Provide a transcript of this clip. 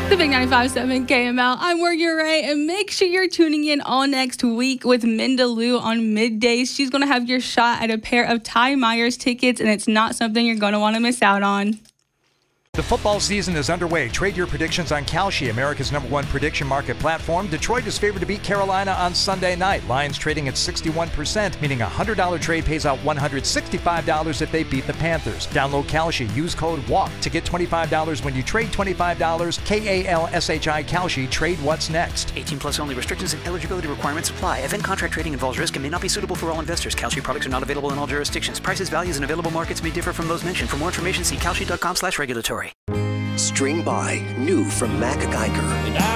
The Big 95.7 KML. I'm Morgan Ray, and make sure you're tuning in all next week with Minda Liu on middays. She's going to have your shot at a pair of Ty Myers tickets, and it's not something you're going to want to miss out on. The football season is underway. Trade your predictions on Kalshi, America's #1 prediction market platform. Detroit is favored to beat Carolina on Sunday night. Lions trading at 61%, meaning a $100 trade pays out $165 if they beat the Panthers. Download Kalshi. Use code WALK to get $25 when you trade $25. KALSHI Kalshi. Trade what's next. 18 plus only. Restrictions and eligibility requirements apply. Event contract trading involves risk and may not be suitable for all investors. Kalshi products are not available in all jurisdictions. Prices, values, and available markets may differ from those mentioned. For more information, see kalshi.com/regulatory. String by, new from Mac Geiger.